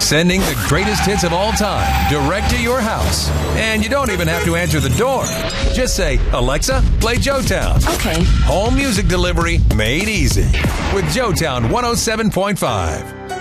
Sending the greatest hits of all time direct to your house. And you don't even have to answer the door. Just say, Alexa, play Joetown. Okay. Home music delivery made easy with Joetown 107.5.